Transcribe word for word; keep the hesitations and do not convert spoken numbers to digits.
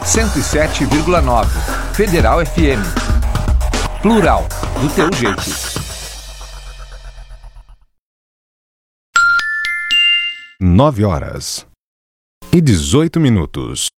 cento e sete vírgula nove. Federal F M. Plural, do teu jeito. Nove horas e dezoito minutos.